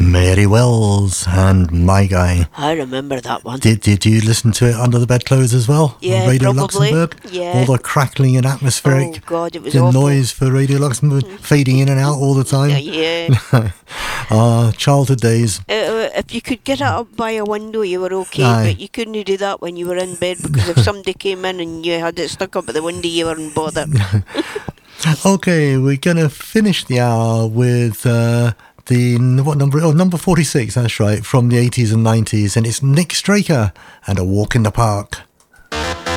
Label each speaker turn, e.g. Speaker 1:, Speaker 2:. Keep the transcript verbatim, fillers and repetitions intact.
Speaker 1: Mary Wells and My Guy.
Speaker 2: I remember that one.
Speaker 1: Did Did you listen to it under the bedclothes as well?
Speaker 2: Yeah,
Speaker 1: Radio
Speaker 2: probably.
Speaker 1: Luxembourg?
Speaker 2: Yeah.
Speaker 1: All the crackling and atmospheric.
Speaker 2: Oh, God, it was
Speaker 1: the
Speaker 2: awful.
Speaker 1: noise for Radio Luxembourg fading in and out all the time.
Speaker 2: Yeah, yeah.
Speaker 1: Ah, childhood days.
Speaker 2: Uh, if you could get it up by a window, you were okay,
Speaker 1: Aye.
Speaker 2: but you couldn't do that when you were in bed, because if somebody came in and you had it stuck up at the window, you weren't bothered.
Speaker 1: Okay, we're going to finish the hour with uh, the, what number? Oh, number forty-six, that's right, from the eighties and nineties. And it's Nick Straker and A Walk in the Park.